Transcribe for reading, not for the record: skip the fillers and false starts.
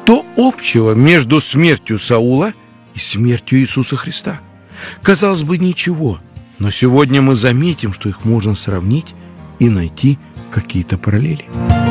Что общего между смертью Саула и смертью Иисуса Христа? Казалось бы, ничего, но сегодня мы заметим, что их можно сравнить и найти какие-то параллели.